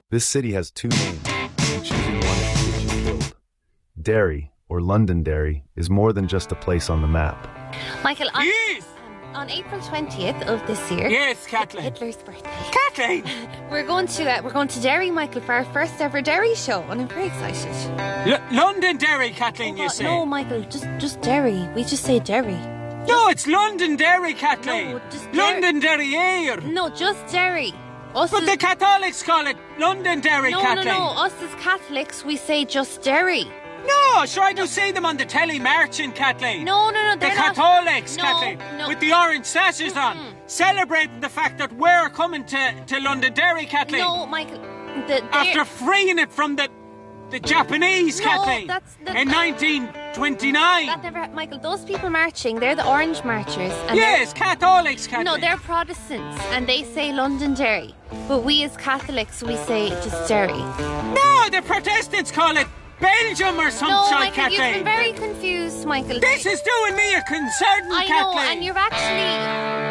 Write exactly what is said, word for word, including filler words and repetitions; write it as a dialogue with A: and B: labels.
A: This city has two names, and choosing one can get you killed. Derry, or Londonderry, is more than just a place on the map.
B: Michael, on,
C: Yes!
B: um, on April twentieth of this year,
C: Yes, Kathleen.
B: Hitler's birthday,
C: Kathleen!
B: we're going to uh, we're going to Derry, Michael, for our first ever Derry show, and I'm very excited.
C: L- Londonderry, Kathleen,
B: Oh,
C: you
B: God,
C: say?
B: no, Michael, just just Derry. We just say Derry.
C: No, it's Londonderry, Kathleen.
B: No, just Derry.
C: Londonderry Air.
B: No, just Derry. Us
C: But
B: as,
C: the Catholics call it Londonderry,
B: no,
C: Kathleen.
B: no, no. Us as Catholics, we say just Derry.
C: No, sure, I do see them on the telly marching, Kathleen.
B: No, no, no.
C: The
B: They're not.
C: Catholics,
B: No,
C: Kathleen,
B: no.
C: with the orange sashes on,
B: Mm-mm.
C: celebrating the fact that we're coming to, to Londonderry, Kathleen.
B: No, Michael. The,
C: After
B: they're-
C: freeing it from the the Japanese,
B: No,
C: Kathleen,
B: that's the-
C: in nineteen twenty-nine.
B: that never happened, Michael. Those people marching, they're the Orange Marchers. And
C: Yes, Catholics,
B: they're-
C: Kathleen.
B: No, they're Protestants, and they say Londonderry. But we as Catholics, we say just Derry.
C: No, the Protestants call it Belgium or some
B: No,
C: shite,
B: Michael, you've
C: Kathleen.
B: been very confused, Michael.
C: This is doing me a concern,
B: I
C: Kathleen.
B: know, and you're actually